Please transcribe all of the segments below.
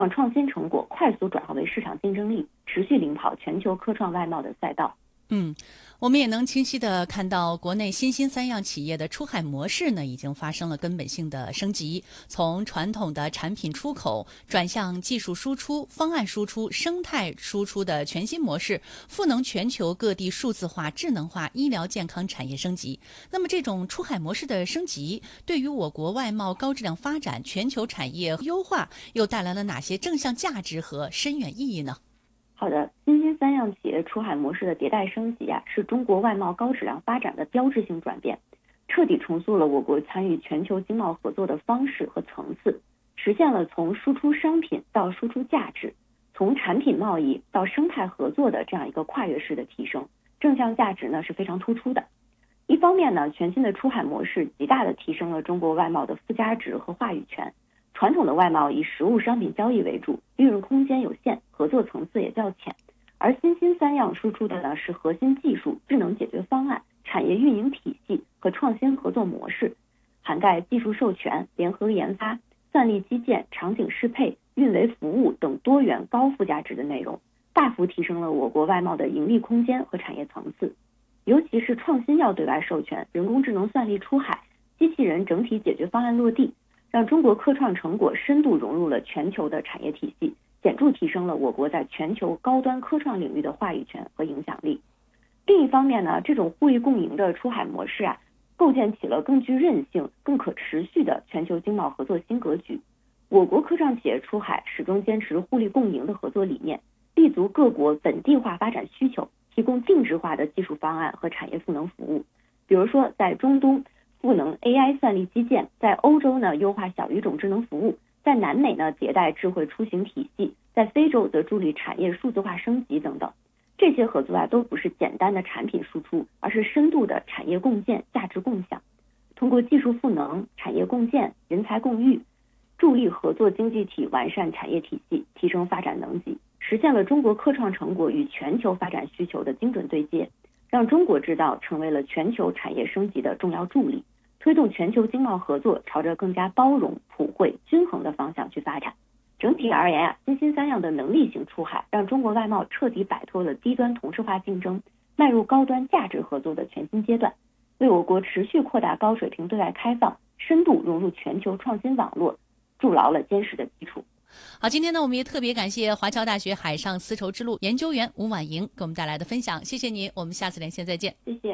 让创新成果快速转化为市场竞争力，持续领跑全球科创外贸的赛道。 我们也能清晰地看到，国内新兴三样企业的出海模式呢，已经发生了根本性的升级，从传统的产品出口转向技术输出、方案输出、生态输出的全新模式，赋能全球各地数字化、智能化、医疗健康产业升级。那么，这种出海模式的升级，对于我国外贸高质量发展、全球产业优化，又带来了哪些正向价值和深远意义呢？ 好的，新兴三样企业出海模式的迭代升级是中国外贸高质量发展的标志性转变，彻底重塑了我国参与全球经贸合作的方式和层次，实现了从输出商品到输出价值，从产品贸易到生态合作的这样一个跨越式的提升，正向价值呢是非常突出的。一方面呢，全新的出海模式极大地提升了中国外贸的附加值和话语权。传统的外贸以实物商品交易为主，利润空间有限，合作层次也较浅。而新兴三样输出的呢是核心技术、智能解决方案、产业运营体系和创新合作模式，涵盖技术授权、联合研发、算力基建、场景适配、运维服务等多元高附加值的内容，大幅提升了我国外贸的盈利空间和产业层次。尤其是创新药对外授权、人工智能算力出海、机器人整体解决方案落地，让中国科创成果深度融入了全球的产业体系，显著提升了我国在全球高端科创领域的话语权和影响力。另一方面呢，这种互利共赢的出海模式构建起了更具韧性、更可持续的全球经贸合作新格局。我国科创企业出海始终坚持互利共赢的合作理念，立足各国本地化发展需求，提供定制化的技术方案和产业赋能服务。比如说，在中东赋能 AI 算力基建，在欧洲呢优化小语种智能服务，在南美呢迭代智慧出行体系，在非洲则助力产业数字化升级等等。这些合作都不是简单的产品输出，而是深度的产业共建、价值共享。通过技术赋能、产业共建、人才共育，助力合作经济体完善产业体系，提升发展能级，实现了中国科创成果与全球发展需求的精准对接，让中国制造成为了全球产业升级的重要助力，推动全球经贸合作朝着更加包容、普惠、均衡的方向去发展。整体而言新兴三样的能力型出海，让中国外贸彻底摆脱了低端同质化竞争，迈入高端价值合作的全新阶段，为我国持续扩大高水平对外开放、深度融入全球创新网络筑牢了坚实的基础。 好，今天呢，我们也特别感谢华侨大学海上丝绸之路研究员吴婉莹给我们带来的分享，谢謝你，我們下次連線再見。 謝謝。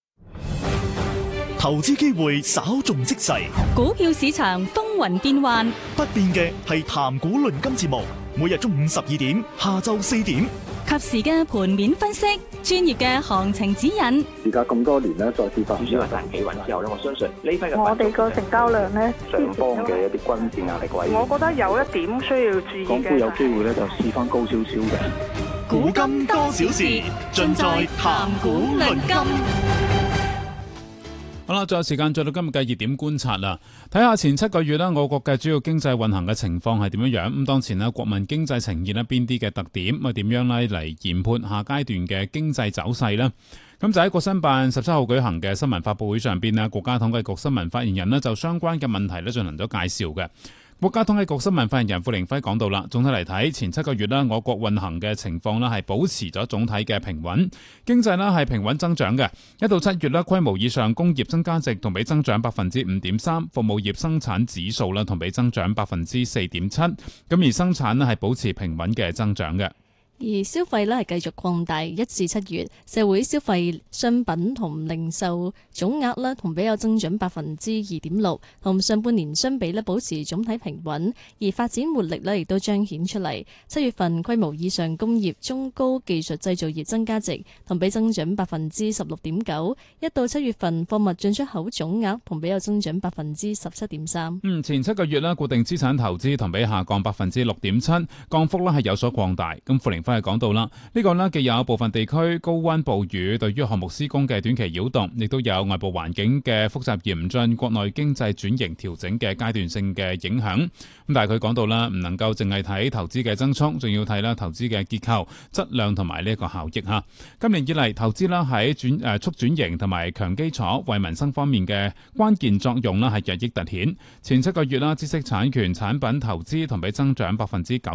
投資機會稍縱即逝， 股票市場風雲變幻， 不變嘅係談股論金節目，每日中午12點，下晝4點， 及時嘅盤面分析，專業嘅行情指引。 時隔咁多年咧，再次發主要係彈企穩之後咧，我相信呢批嘅我哋個成交量咧， 上方嘅一啲均線壓力位， 我覺得有一點需要注意嘅。 港股有機會咧就試翻高少少嘅。 古今多少事，盡在談股論金。 好啦，再有時間再到今日嘅熱點觀察啦，睇下前7個月啦，我國嘅主要經濟運行嘅情況係點樣樣。咁當前呢，國民經濟呈現咧邊啲嘅特點，咁點樣咧嚟研判下階段嘅經濟走勢呢？咁就喺國新辦17號舉行嘅新聞發佈會上邊呢，國家統計局新聞發言人呢就相關嘅問題咧進行咗介紹嘅。國家統計局新聞發言人傅凌輝講到啦，總體嚟睇，前7個月啦，我國運行嘅情況啦係保持咗總體嘅平穩，經濟啦係平穩增長嘅。1到7月啦，規模以上工業增加值同比增長 5.3%， 服務業生產指數啦同比增長 4.7%， 咁而生產咧係保持平穩嘅增長嘅。 而消費咧係繼續擴大，1至7月社會消費商品同零售總額咧同比有增長 2.6%， 同上半年相比咧保持總體平穩，而發展活力咧亦都彰顯出嚟。7月份規模以上工業中高技術製造業增加值同比增長 16.9%， 1到7月份貨物進出口總額同比有增長 17.3%。 前7個月咧固定資產投資同比下降 6.7%， 降幅咧係有所擴大。咁傅凌輝係講到啦，呢個呢既有部分地區高溫暴雨對於項目施工嘅短期擾動，亦都有外部環境嘅複雜嚴峻、國內經濟轉型調整嘅階段性嘅影響。咁但係佢講到啦，唔能夠淨係睇投資嘅增速，仲要睇啦投資嘅結構、質量同埋呢一個效益嚇。今年以嚟投資啦喺促轉型同埋強基礎為民生方面嘅關鍵作用啦係日益突顯。前7個月啦，知識產權產品投資同比增長9%。